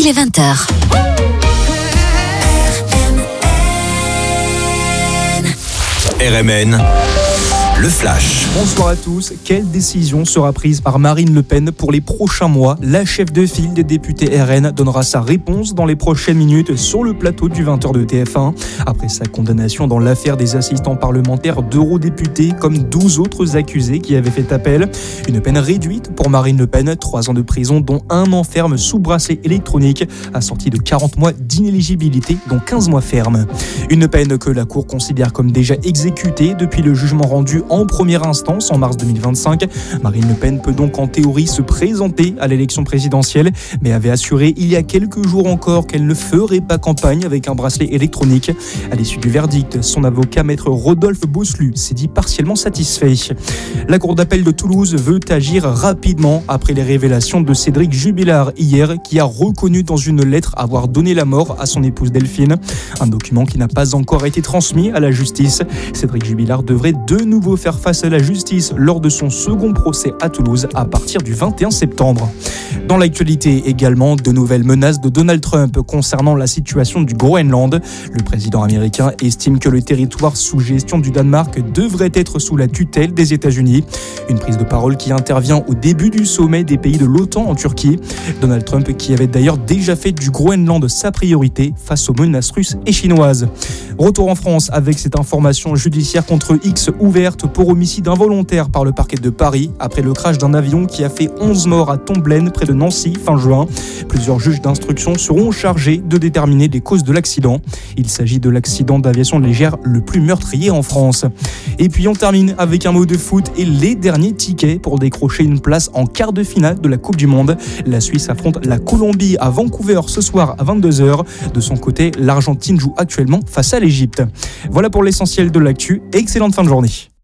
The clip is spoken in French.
il est 20h. RMN, le flash. Bonsoir à tous. Quelle décision sera prise par Marine Le Pen pour les prochains mois ? La chef de file des députés RN donnera sa réponse dans les prochaines minutes sur le plateau du 20h de TF1. Après sa condamnation dans l'affaire des assistants parlementaires d'eurodéputés, comme 12 autres accusés qui avaient fait appel. Une peine réduite pour Marine Le Pen, 3 ans de prison dont 1 an ferme sous bracelet électronique, assorti de 40 mois d'inéligibilité, dont 15 mois ferme. Une peine que la Cour considère comme déjà exécutée depuis le jugement rendu en première instance en mars 2025. Marine Le Pen peut donc en théorie se présenter à l'élection présidentielle, mais avait assuré il y a quelques jours encore qu'elle ne ferait pas campagne avec un bracelet électronique. À l'issue du verdict, son avocat maître Rodolphe Bosselut s'est dit partiellement satisfait. La Cour d'appel de Toulouse veut agir rapidement après les révélations de Cédric Jubilard hier, qui a reconnu dans une lettre avoir donné la mort à son épouse Delphine. Un document qui n'a pas encore été transmis à la justice. Cédric Jubilard devrait de nouveau faire face à la justice lors de son second procès à Toulouse à partir du 21 septembre. Dans l'actualité également, de nouvelles menaces de Donald Trump concernant la situation du Groenland. Le président américain estime que le territoire sous gestion du Danemark devrait être sous la tutelle des États-Unis. Une prise de parole qui intervient au début du sommet des pays de l'OTAN en Turquie. Donald Trump qui avait d'ailleurs déjà fait du Groenland sa priorité face aux menaces russes et chinoises. Retour en France avec cette information judiciaire contre X ouverte pour homicide involontaire par le parquet de Paris après le crash d'un avion qui a fait 11 morts à Tomblaine près de Nancy fin juin. Plusieurs juges d'instruction seront chargés de déterminer les causes de l'accident. Il s'agit de l'accident d'aviation légère le plus meurtrier en France. Et puis on termine avec un mot de foot et les derniers tickets pour décrocher une place en quart de finale de la Coupe du Monde. La Suisse affronte la Colombie à Vancouver ce soir à 22h. De son côté, l'Argentine joue actuellement face à l'Égypte. Voilà pour l'essentiel de l'actu. Excellente fin de journée.